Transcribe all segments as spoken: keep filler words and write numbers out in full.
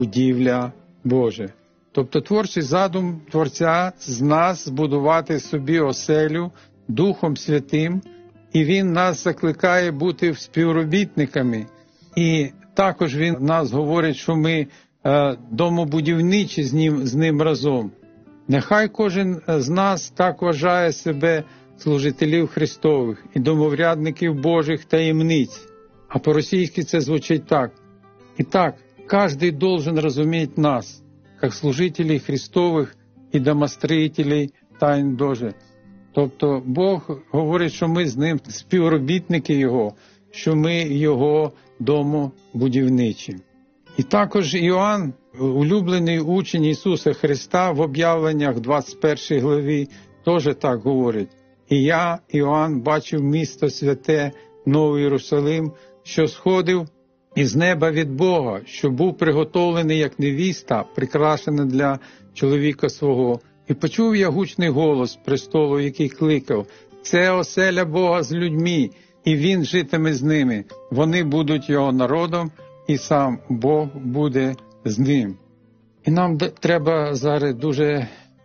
будівля Божа. Тобто творчий задум Творця з нас збудувати собі оселю Духом Святим, і Він нас закликає бути співробітниками. І також Він нас говорить, що ми е, домобудівничі з ним, з ним разом. Нехай кожен з нас так вважає себе служителів Христових і домоврядників Божих таємниць. А по-російськи це звучить так. І так, кожен должен розуміти нас, як служителей Христових і домостроїтелей тайн Божих. Тобто Бог говорить, що ми з ним співробітники Його, що ми Його домобудівничі. І також Іоанн, улюблений учень Ісуса Христа, в об'явленнях двадцять першій главі теж так говорить. І я, Іоанн, бачив місто святе, Новий Єрусалим, що сходив із неба від Бога, що був приготовлений як невіста, прикрашена для чоловіка свого. І почув я гучний голос престолу, який кликав: «Це оселя Бога з людьми, і Він житиме з ними. Вони будуть Його народом, і сам Бог буде з ним». І нам треба зараз дуже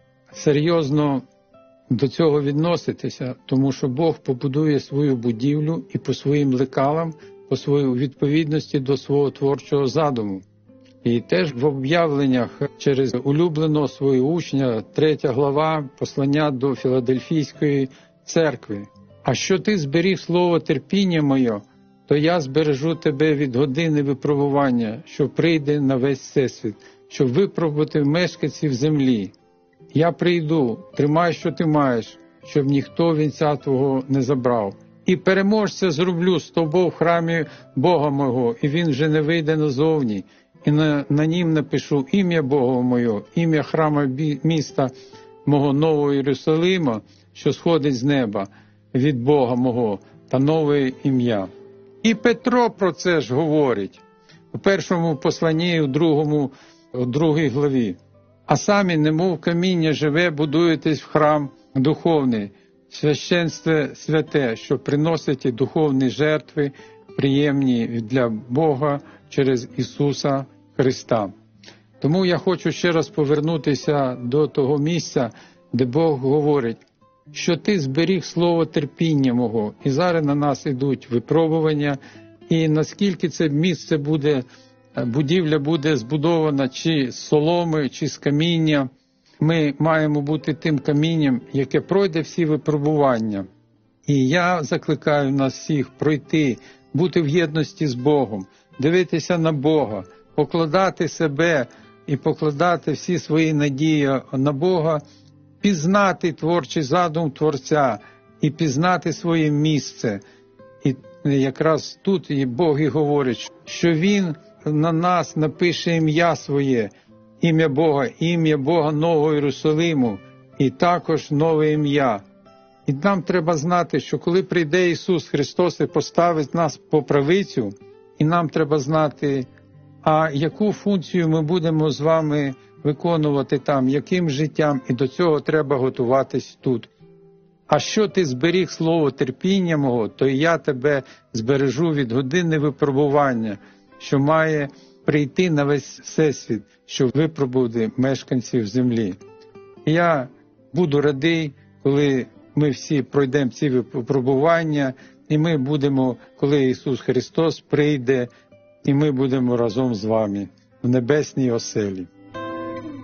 серйозно до цього відноситися, тому що Бог побудує свою будівлю і по своїм лекалам, по своїй відповідності до свого творчого задуму. І теж в об'явленнях через улюбленого свого учня, третя глава, послання до Філадельфійської церкви. «А що ти зберіг слово терпіння моє, то я збережу тебе від години випробування, що прийде на весь всесвіт, щоб випробувати мешканців землі. Я прийду, тримай, що ти маєш, щоб ніхто вінця твого не забрав. І переможця зроблю з тобою в храмі Бога мого, і він вже не вийде назовні. І на, на нім напишу ім'я Бога моє, ім'я храма міста мого Нового Єрусалима, що сходить з неба від Бога мого, та нове ім'я». І Петро про це ж говорить у першому посланні, у другому, у другій главі. «А самі, немов каміння живе, будуєтесь в храм духовний, священство святе, що приносить духовні жертви, приємні для Бога через Ісуса Христа». Тому я хочу ще раз повернутися до того місця, де Бог говорить, що ти зберіг слово терпіння мого. І зараз на нас йдуть випробування, і наскільки це місце буде, будівля буде збудована чи з соломи, чи з каміння, ми маємо бути тим камінням, яке пройде всі випробування. І я закликаю нас всіх пройти, бути в єдності з Богом, дивитися на Бога, покладати себе і покладати всі свої надії на Бога, пізнати творчий задум Творця і пізнати своє місце. І якраз тут і Бог і говорить, що Він на нас напише ім'я своє, ім'я Бога, ім'я Бога Нового Єрусалиму, і також нове ім'я. І нам треба знати, що коли прийде Ісус Христос і поставить нас по правицю, і нам треба знати, а яку функцію ми будемо з вами виконувати там, яким життям, і до цього треба готуватись тут. «А що ти зберіг слово терпіння мого, то і я тебе збережу від години випробування, що має прийти на весь всесвіт, щоб випробувати мешканців землі». І я буду радий, коли ми всі пройдемо ці випробування, і ми будемо, коли Ісус Христос прийде, і ми будемо разом з вами в небесній оселі.